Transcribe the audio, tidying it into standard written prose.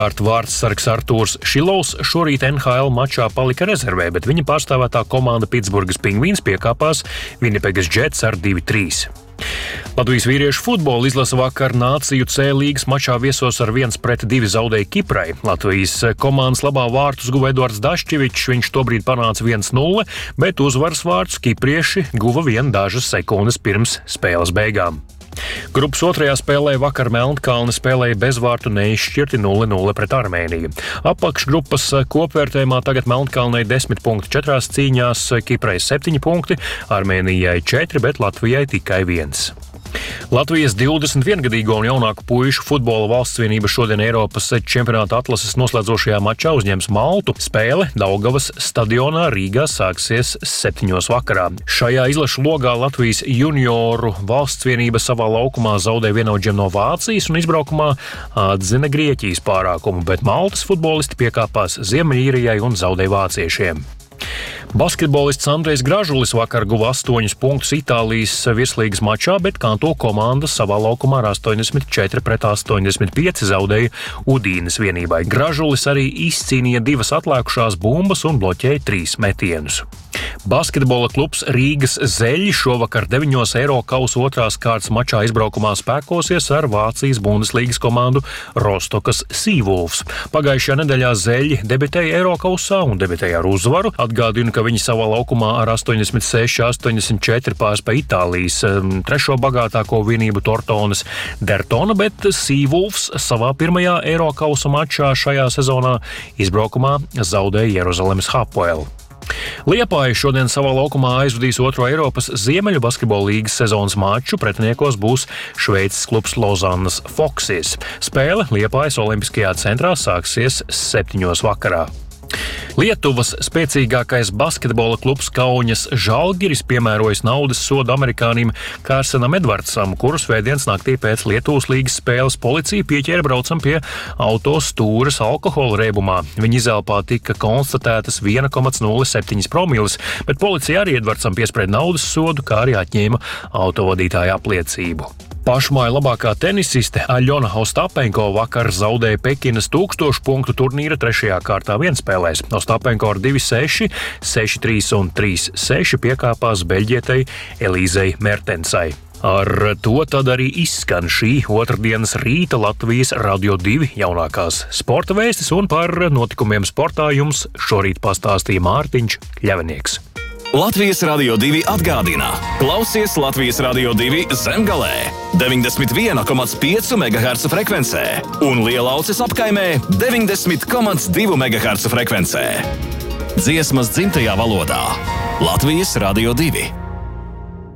Vārdsargs Artūrs Šilovs šorīt NHL mačā palika rezervē, bet viņa pārstāvētā komanda Pitsburgas Pingvīns piekāpās Winnipegas Jets ar 2-3. Latvijas vīriešu futbola izlase vakar Nāciju C līgas mačā viesos ar 1-2 zaudēja Kiprai. Latvijas komandas labā vārtus guva Eduards Dašķevičs, viņš tobrīd panāca 1-0, bet uzvaras vārtus kiprieši guva vien dažas sekundes pirms spēles beigām. Grupas otrajā spēlē vakar Melnkalne spēlēja bezvārtu neizšķirti 0-0 pret Armēniju. Apakšgrupas kopvērtējumā tagad Melnkalnei 10 punkti 4 cīņās, Kiprai 7 punkti, Armēnijai 4, bet Latvijai tikai 1. Latvijas 21-gadīgo un jaunāku puišu futbola valstsvienība šodien Eiropas čempionāta atlases noslēdzošajā mačā uzņems Maltu. Spēle Daugavas stadionā Rīgā sāksies 7 vakarā. Šajā izlašu logā Latvijas junioru valstsvienība savā laukumā zaudēja vienaudžiem no Vācijas un izbraukumā atzina Grieķijas pārākumu, bet Maltas futbolisti piekāpās Ziemeļīrijai un zaudēja vāciešiem. Basketbolists Andrejs Gražulis vakar guva 8 punktus Itālijas virslīgas mačā, bet Kanto komanda savā laukumā ar 84-85 zaudēja Udīnes vienībai. Gražulis arī izcīnīja 2 atlēkušās bumbas un bloķēja 3 metienus. Basketbola klubs Rīgas Zeļi šovakar 9 Eirokausa otrās kārtas mačā izbraukumā spēkosies ar Vācijas Bundeslīgas komandu Rostokas Seawolves. Pagājušajā nedēļā Zeļi debitēja Eirokausā un debitēja ar uzvaru. Atgādinu, ka viņi savā laukumā ar 86-84 pārspēja Itālijas trešo bagātāko vienību Tortones Dertona, bet Seawolves savā pirmajā Eirokausa mačā šajā sezonā izbraukumā zaudēja Jeruzalemes Hapoelu. Liepāja šodien savā laukumā aizvadīs 2. Eiropas Ziemeļu basketbola līgas sezonas maču, pretiniekos būs Šveices klubs Lozannas Foxes. Spēle Liepājas Olimpiskajā centrā sāksies 7 vakarā. Lietuvas spēcīgākais basketbola klubs Kaunas Žalgiris piemērojas naudas sodu amerikānim Kārsenam Edvardsam, kuru svētdienas naktī pēc Lietuvas līgas spēles policija pieķēra braucam pie auto stūres alkohola reibumā. Viņa izelpā tika konstatētas 1,07 promils, bet policija arī Edvardsam piesprieda naudas sodu, kā arī atņēma autovadītāja apliecību. Pašmāja labākā tenisiste Aļona Ostapenko vakar zaudēja Pekinas 1000 punktu turnīra 3. kārtā vienspēlēs. Ostapenko ar 2-6, 6-3 un 3-6 piekāpās beļģietei Elīzei Mertensai. Ar to tad arī izskan šī otrdienas rīta Latvijas Radio 2 jaunākās sporta vēstis, un par notikumiem sportā jums šorīt pastāstīja Mārtiņš Ļavenieks. Latvijas Radio 2 atgādina. Klausies Latvijas Radio 2 Zemgalē 91,5 MHz frekvencē un Lielauces apkaimē 90,2 MHz frekvencē. Dziesmas dzimtajā valodā. Latvijas Radio 2.